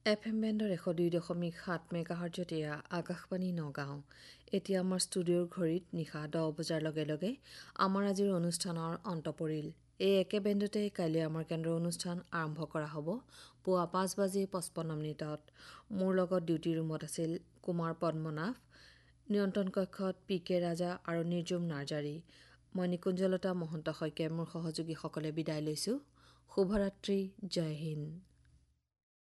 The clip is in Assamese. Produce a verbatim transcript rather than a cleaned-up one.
এফ এম বেণ্ডৰ এশ দুই দশমিক সাত মেগাহাৰ্জত এয়া আকাশবাণী নগাঁও। এতিয়া আমাৰ ষ্টুডিঅ'ৰ ঘড়ীত নিশা দহ বজাৰ লগে লগে আমাৰ আজিৰ অনুষ্ঠানৰ অন্ত পৰিল। এই একে বেণ্ডতে কাইলৈ আমাৰ কেন্দ্ৰৰ অনুষ্ঠান আৰম্ভ কৰা হ'ব পুৱা পাঁচ বাজি পঁচপন্ন মিনিটত। মোৰ লগত ডিউটি ৰুমত আছিল কুমাৰ পদ্মনাভ, নিয়ন্ত্ৰণ কক্ষত পি কে ৰাজা আৰু নিৰ্জুম নাৰ্জাৰী। মই নিকুঞ্জলতা মহন্ত শইকীয়াই মোৰ সহযোগীসকলে বিদায় লৈছোঁ। শুভৰাত্ৰি, জয় হিন্দ।